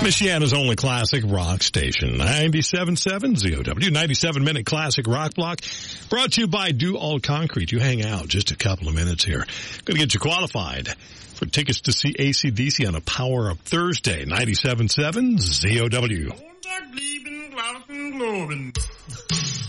Michiana's only classic rock station, 97.7 ZOW, 97-minute classic rock block, brought to you by Do All Concrete. You hang out just a couple of minutes here. Going to get you qualified for tickets to see AC/DC on a Power Up Thursday, 97.7 ZOW.